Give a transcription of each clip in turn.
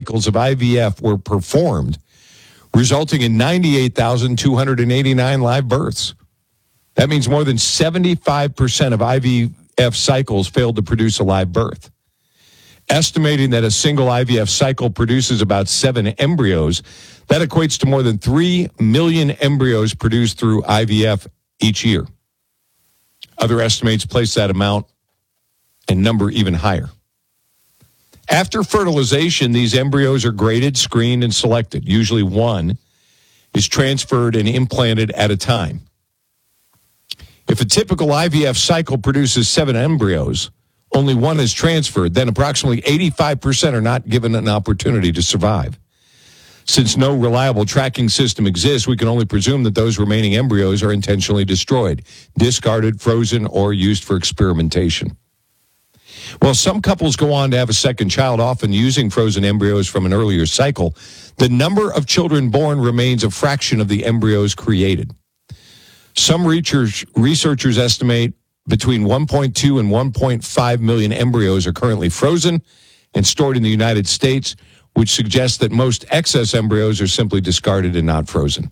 cycles of IVF were performed, resulting in 98,289 live births. That means more than 75% of IVF cycles failed to produce a live birth. Estimating that a single IVF cycle produces about 7 embryos, that equates to more than 3 million embryos produced through IVF each year. Other estimates place that amount and number even higher. After fertilization, these embryos are graded, screened, and selected. Usually one is transferred and implanted at a time. If a typical IVF cycle produces 7 embryos, only one is transferred, then approximately 85% are not given an opportunity to survive. Since no reliable tracking system exists, we can only presume that those remaining embryos are intentionally destroyed, discarded, frozen, or used for experimentation. While some couples go on to have a second child, often using frozen embryos from an earlier cycle, the number of children born remains a fraction of the embryos created. Some researchers estimate between 1.2 and 1.5 million embryos are currently frozen and stored in the United States, which suggests that most excess embryos are simply discarded and not frozen.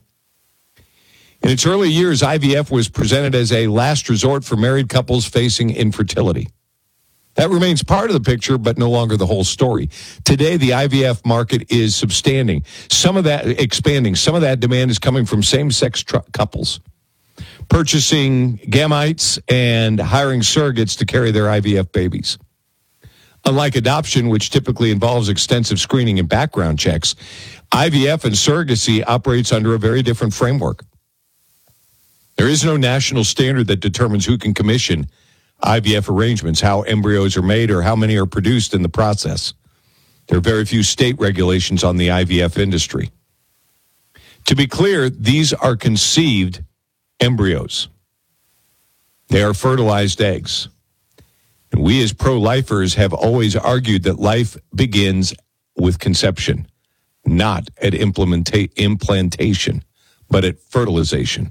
In its early years, IVF was presented as a last resort for married couples facing infertility. That remains part of the picture, but no longer the whole story. Today, the IVF market is expanding. Some of that demand is coming from same-sex couples purchasing gametes and hiring surrogates to carry their IVF babies. Unlike adoption, which typically involves extensive screening and background checks, IVF and surrogacy operates under a very different framework. There is no national standard that determines who can commission IVF arrangements, how embryos are made, or how many are produced in the process. There are very few state regulations on the IVF industry. To be clear, these are conceived embryos. They are fertilized eggs. And we as pro-lifers have always argued that life begins with conception, not at implantation, but at fertilization.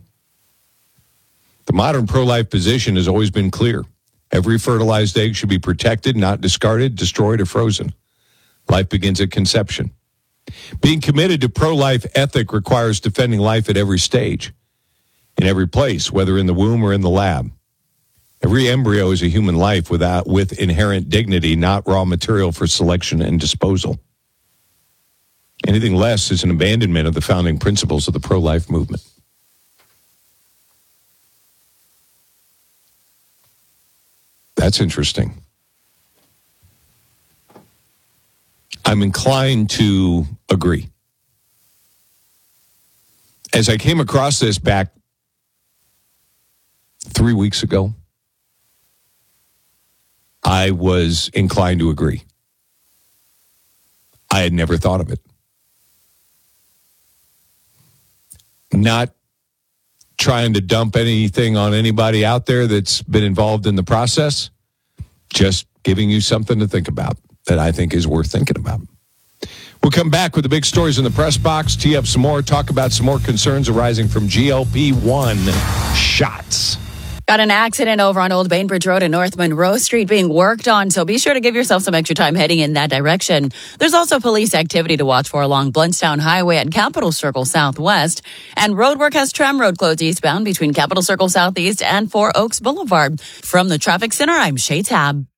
The modern pro-life position has always been clear. Every fertilized egg should be protected, not discarded, destroyed, or frozen. Life begins at conception. Being committed to pro-life ethic requires defending life at every stage, in every place, whether in the womb or in the lab. Every embryo is a human life with inherent dignity, not raw material for selection and disposal. Anything less is an abandonment of the founding principles of the pro-life movement. That's interesting. I'm inclined to agree. As I came across this back 3 weeks ago, I was inclined to agree. I had never thought of it. Not trying to dump anything on anybody out there that's been involved in the process. Just giving you something to think about that I think is worth thinking about. We'll come back with the big stories in the press box, tee up some more, talk about some more concerns arising from GLP-1 shots. Got an accident over on Old Bainbridge Road and North Monroe Street being worked on, so be sure to give yourself some extra time heading in that direction. There's also police activity to watch for along Bluntstown Highway at Capitol Circle Southwest. And roadwork has tram road closed eastbound between Capitol Circle Southeast and Four Oaks Boulevard. From the Traffic Center, I'm Shay Tab.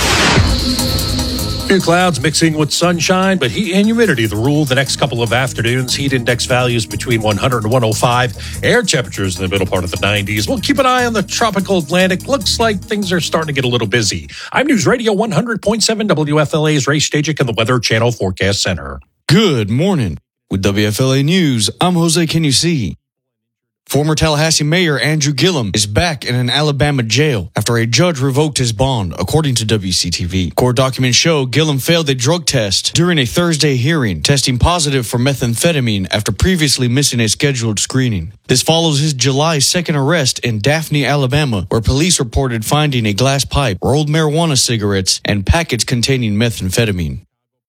Few clouds mixing with sunshine, but heat and humidity the rule the next couple of afternoons. Heat index values between 100 and 105. Air temperatures in the middle part of the 90s. We'll keep an eye on the tropical Atlantic. Looks like things are starting to get a little busy. I'm News Radio 100.7 WFLA's Ray Stajic in the Weather Channel Forecast Center. Good morning. With WFLA News, I'm Jose Canusi. Former Tallahassee Mayor Andrew Gillum is back in an Alabama jail after a judge revoked his bond, according to WCTV. Court documents show Gillum failed a drug test during a Thursday hearing, testing positive for methamphetamine after previously missing a scheduled screening. This follows his July 2nd arrest in Daphne, Alabama, where police reported finding a glass pipe, rolled marijuana cigarettes, and packets containing methamphetamine.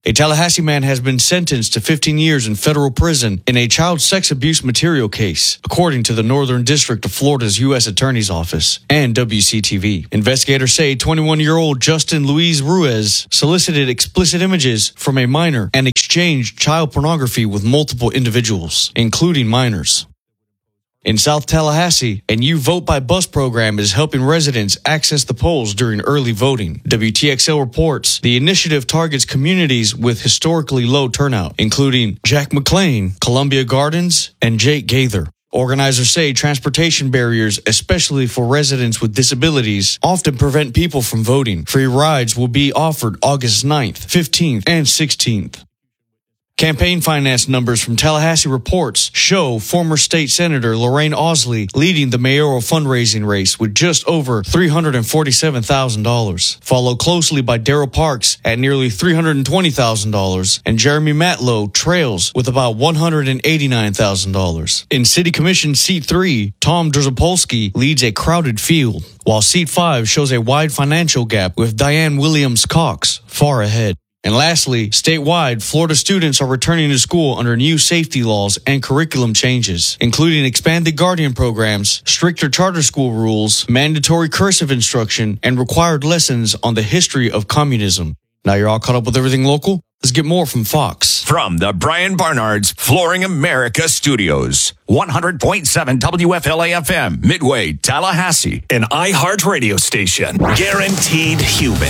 A Tallahassee man has been sentenced to 15 years in federal prison in a child sex abuse material case, according to the Northern District of Florida's U.S. Attorney's Office and WCTV. Investigators say 21-year-old Justin Luis Ruiz solicited explicit images from a minor and exchanged child pornography with multiple individuals, including minors. In South Tallahassee, a new Vote by Bus program is helping residents access the polls during early voting. WTXL reports the initiative targets communities with historically low turnout, including Jack McLean, Columbia Gardens, and Jake Gaither. Organizers say transportation barriers, especially for residents with disabilities, often prevent people from voting. Free rides will be offered August 9th, 15th, and 16th. Campaign finance numbers from Tallahassee Reports show former state senator Lorraine Ausley leading the mayoral fundraising race with just over $347,000, followed closely by Darrell Parks at nearly $320,000, and Jeremy Matlow trails with about $189,000. In City Commission Seat 3, Tom Drzapolski leads a crowded field, while Seat 5 shows a wide financial gap with Diane Williams-Cox far ahead. And lastly, statewide, Florida students are returning to school under new safety laws and curriculum changes, including expanded guardian programs, stricter charter school rules, mandatory cursive instruction, and required lessons on the history of communism. Now you're all caught up with everything local? Let's get more from Fox. From the Brian Barnard's Flooring America Studios, 100.7 WFLA-FM, Midway, Tallahassee, an iHeart radio station. Guaranteed human.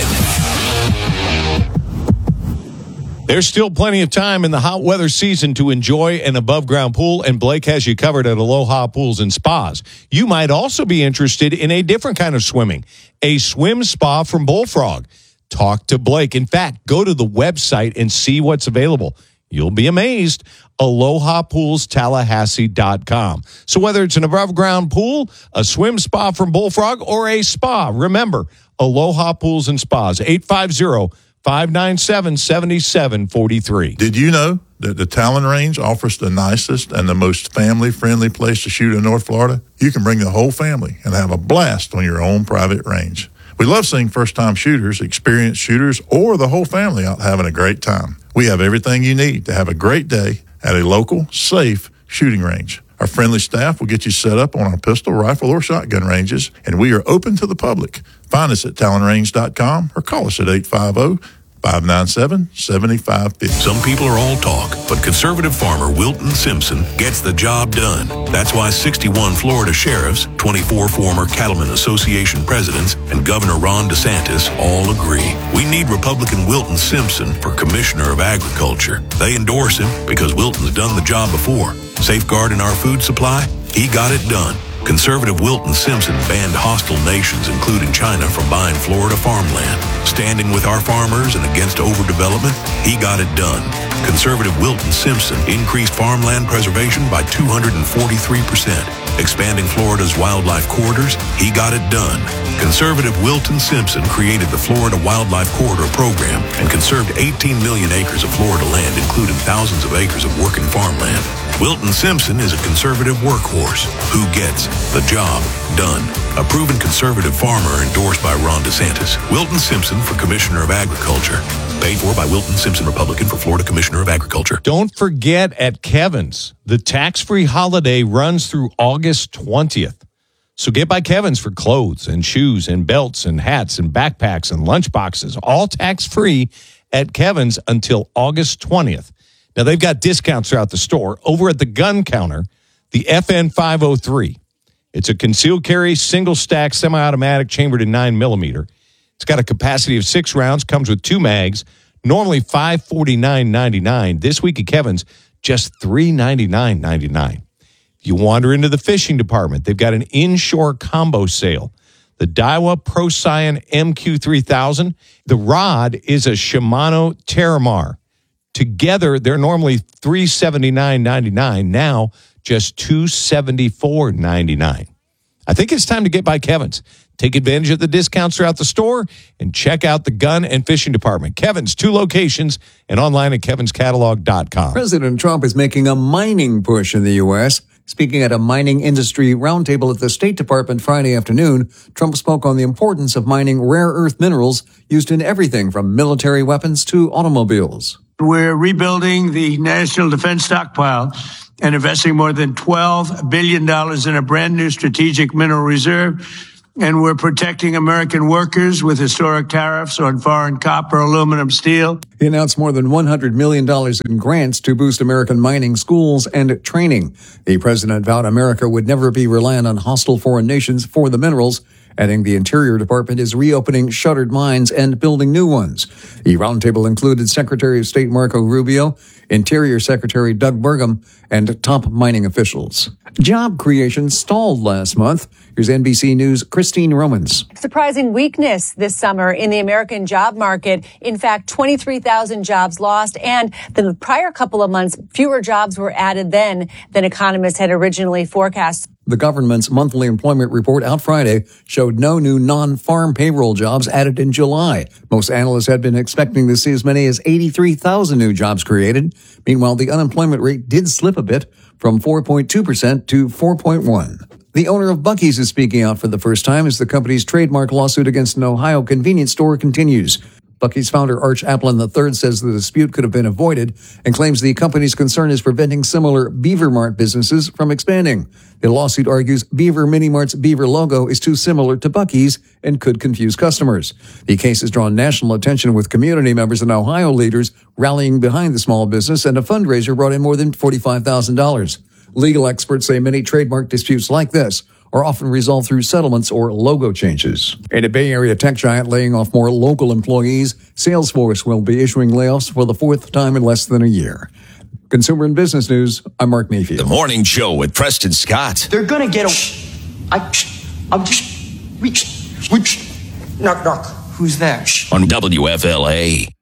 There's still plenty of time in the hot weather season to enjoy an above-ground pool, and Blake has you covered at Aloha Pools and Spas. You might also be interested in a different kind of swimming, a swim spa from Bullfrog. Talk to Blake. In fact, go to the website and see what's available. You'll be amazed. AlohaPoolsTallahassee.com. So whether it's an above-ground pool, a swim spa from Bullfrog, or a spa, remember, Aloha Pools and Spas, 850-597-7743. Did you know that the Talon Range offers the nicest and the most family-friendly place to shoot in North Florida? You can bring the whole family and have a blast on your own private range. We love seeing first-time shooters, experienced shooters, or the whole family out having a great time. We have everything you need to have a great day at a local, safe shooting range. Our friendly staff will get you set up on our pistol, rifle, or shotgun ranges, and we are open to the public. Find us at talonrange.com or call us at 850-597-7550. Some people are all talk, but conservative farmer Wilton Simpson gets the job done. That's why 61 Florida sheriffs, 24 former Cattlemen Association presidents, and Governor Ron DeSantis all agree. We need Republican Wilton Simpson for Commissioner of Agriculture. They endorse him because Wilton's done the job before. Safeguarding our food supply? He got it done. Conservative Wilton Simpson banned hostile nations, including China, from buying Florida farmland. Standing with our farmers and against overdevelopment, he got it done. Conservative Wilton Simpson increased farmland preservation by 243%. Expanding Florida's wildlife corridors, he got it done. Conservative Wilton Simpson created the Florida Wildlife Corridor Program and conserved 18 million acres of Florida land, including thousands of acres of working farmland. Wilton Simpson is a conservative workhorse who gets the job done. A proven conservative farmer endorsed by Ron DeSantis. Wilton Simpson for Commissioner of Agriculture. Paid for by Wilton Simpson, Republican, for Florida Commissioner of Agriculture. Don't forget at Kevin's, the tax-free holiday runs through August 20th. So get by Kevin's for clothes and shoes and belts and hats and backpacks and lunchboxes, all tax-free at Kevin's until August 20th. Now, they've got discounts throughout the store. Over at the gun counter, the FN 503. It's a concealed carry, single-stack, semi-automatic, chambered in 9mm. It's got a capacity of 6 rounds, comes with 2 mags, normally $549.99. This week at Kevin's, just $399.99. If you wander into the fishing department, they've got an inshore combo sale. The Daiwa Pro Scion MQ3000. The rod is a Shimano Terramar. Together, they're normally $379.99. Now, just $274.99. I think it's time to get by Kevin's. Take advantage of the discounts throughout the store and check out the gun and fishing department. Kevin's, 2 locations, and online at kevinscatalog.com. President Trump is making a mining push in the U.S. Speaking at a mining industry roundtable at the State Department Friday afternoon, Trump spoke on the importance of mining rare earth minerals used in everything from military weapons to automobiles. We're rebuilding the national defense stockpile and investing more than $12 billion in a brand new strategic mineral reserve. And we're protecting American workers with historic tariffs on foreign copper, aluminum, steel. He announced more than $100 million in grants to boost American mining schools and training. The president vowed America would never be reliant on hostile foreign nations for the minerals, adding the Interior Department is reopening shuttered mines and building new ones. The roundtable included Secretary of State Marco Rubio, Interior Secretary Doug Burgum, and top mining officials. Job creation stalled last month. Here's NBC News' Christine Romans. Surprising weakness this summer in the American job market. In fact, 23,000 jobs lost, and the prior couple of months, fewer jobs were added then than economists had originally forecast. The government's monthly employment report out Friday showed no new non-farm payroll jobs added in July. Most analysts had been expecting to see as many as 83,000 new jobs created. Meanwhile, the unemployment rate did slip a bit from 4.2% to 4.1%. The owner of Buc-ee's is speaking out for the first time as the company's trademark lawsuit against an Ohio convenience store continues. Buc-ee's founder Arch Applin III says the dispute could have been avoided and claims the company's concern is preventing similar Beaver Mart businesses from expanding. The lawsuit argues Beaver Mini Mart's Beaver logo is too similar to Buc-ee's and could confuse customers. The case has drawn national attention with community members and Ohio leaders rallying behind the small business, and a fundraiser brought in more than $45,000. Legal experts say many trademark disputes like this are often resolved through settlements or logo changes. And a Bay Area tech giant laying off more local employees, Salesforce will be issuing layoffs for the fourth time in less than a year. Consumer and Business News, I'm Mark Mayfield. The Morning Show with Preston Scott. They're gonna get knock, knock. Who's there? On WFLA.